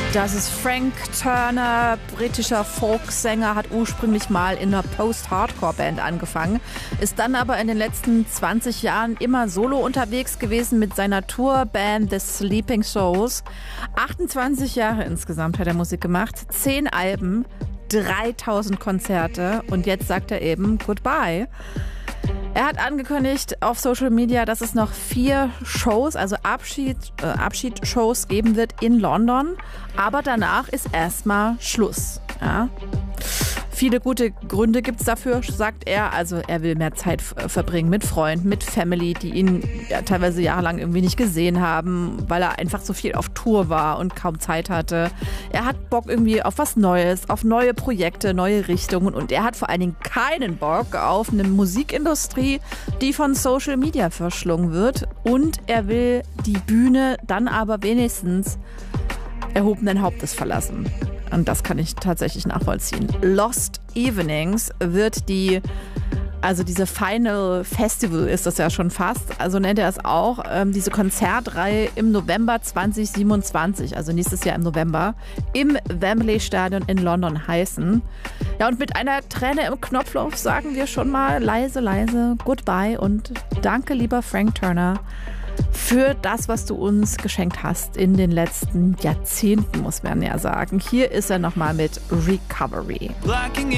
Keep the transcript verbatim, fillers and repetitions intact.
Das ist Frank Turner, britischer Folksänger, hat ursprünglich mal in einer Post-Hardcore-Band angefangen, ist dann aber in den letzten zwanzig Jahren immer solo unterwegs gewesen mit seiner Tourband The Sleeping Souls. achtundzwanzig Jahre insgesamt hat er Musik gemacht, zehn Alben, dreitausend Konzerte und jetzt sagt er eben Goodbye. Er hat angekündigt auf Social Media, dass es noch vier Shows, also Abschied, äh, Abschiedsshows geben wird in London. Aber danach ist erstmal Schluss. Ja. Viele gute Gründe gibt es dafür, sagt er. Also er will mehr Zeit f- verbringen mit Freunden, mit Family, die ihn ja, teilweise jahrelang irgendwie nicht gesehen haben, weil er einfach so viel auf Tour war und kaum Zeit hatte. Er hat Bock irgendwie auf was Neues, auf neue Projekte, neue Richtungen und er hat vor allen Dingen keinen Bock auf eine Musikindustrie, die von Social Media verschlungen wird. Und er will die Bühne dann aber wenigstens erhobenen Hauptes verlassen. Und das kann ich tatsächlich nachvollziehen. Lost Evenings wird die, also diese Final Festival ist das ja schon fast, also nennt er es auch, ähm, diese Konzertreihe im November zwanzig siebenundzwanzig, also nächstes Jahr im November, im Wembley Stadion in London heißen. Ja, und mit einer Träne im Knopfloch sagen wir schon mal leise, leise Goodbye und danke, lieber Frank Turner, für das, was du uns geschenkt hast in den letzten Jahrzehnten, muss man ja sagen. Hier ist er nochmal mit Recovery.